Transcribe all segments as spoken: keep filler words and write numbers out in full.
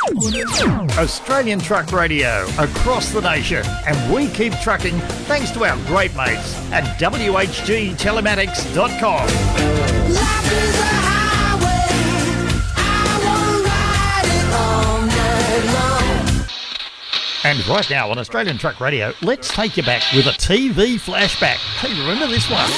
Australian Truck Radio across the nation, and we keep trucking thanks to our great mates at w h g telematics dot com. Life is a highway, I will ride it all night long. And right now on Australian Truck Radio, let's take you back with a T V flashback. Hey, remember this one?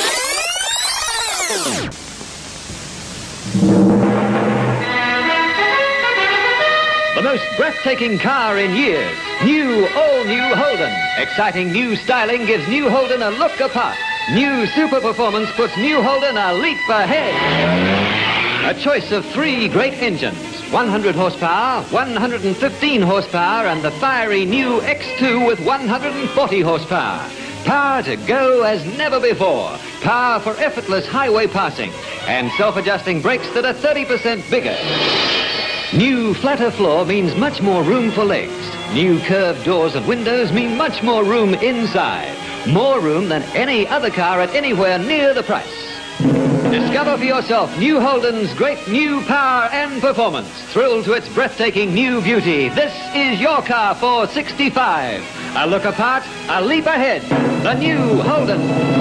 The most breathtaking car in years. New, all-new Holden. Exciting new styling gives new Holden a look apart. New super performance puts new Holden a leap ahead. A choice of three great engines. one hundred horsepower, one hundred fifteen horsepower, and the fiery new X two with one hundred forty horsepower. Power to go as never before. Power for effortless highway passing. And self-adjusting brakes that are thirty percent bigger. New flatter floor means much more room for legs. New curved doors and windows mean much more room inside. More room than any other car at anywhere near the price. Discover for yourself new Holden's great new power and performance. Thrill to its breathtaking new beauty. This is your car for sixty-five. A look apart, a leap ahead. The new Holden.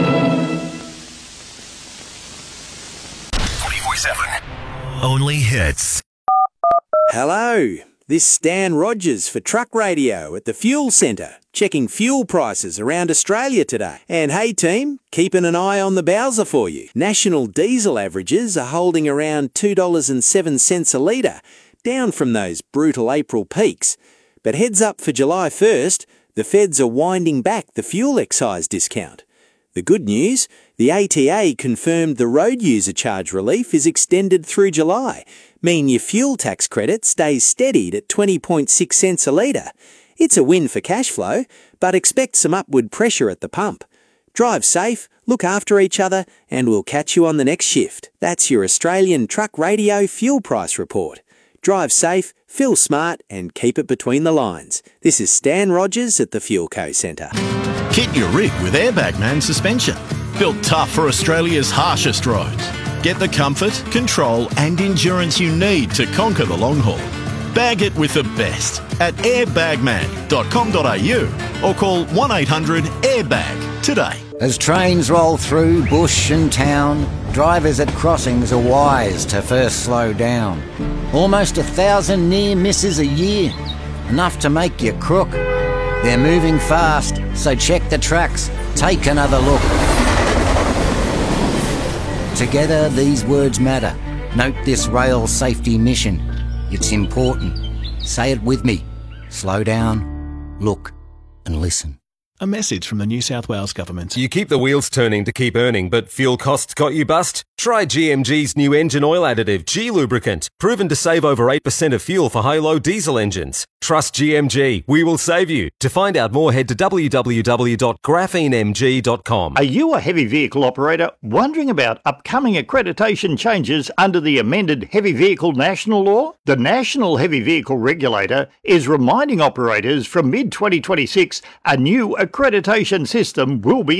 twenty-four seven. Only hits. Hello, this is Stan Rogers for Truck Radio at the Fuel Centre, checking fuel prices around Australia today. And hey team, keeping an eye on the Bowser for you. National diesel averages are holding around two dollars and seven cents a litre, down from those brutal April peaks. But heads up for July first, the feds are winding back the fuel excise discount. The good news, the A T A confirmed the road user charge relief is extended through July, meaning your fuel tax credit stays steadied at twenty point six cents a litre. It's a win for cash flow, but expect some upward pressure at the pump. Drive safe, look after each other, and we'll catch you on the next shift. That's your Australian Truck Radio Fuel Price Report. Drive safe, feel smart, and keep it between the lines. This is Stan Rogers at the Fuel Co Centre. Kit your rig with Airbag Man suspension. Built tough for Australia's harshest roads. Get the comfort, control and endurance you need to conquer the long haul. Bag it with the best at airbagman dot com dot a u or call one eight hundred airbag today. As trains roll through bush and town, drivers at crossings are wise to first slow down. Almost a thousand near misses a year, enough to make you crook. They're moving fast, so check the tracks, take another look. Together these words matter. Note this rail safety mission. It's important. Say it with me. Slow down, look and listen. A message from the New South Wales Government. You keep the wheels turning to keep earning, but fuel costs got you bust? Try G M G's new engine oil additive, G Lubricant, proven to save over eight percent of fuel for high-low diesel engines. Trust G M G, we will save you. To find out more, head to w w w dot graphene m g dot com. Are you a heavy vehicle operator wondering about upcoming accreditation changes under the amended Heavy Vehicle National Law? The National Heavy Vehicle Regulator is reminding operators from mid twenty twenty-six a new accreditation system will be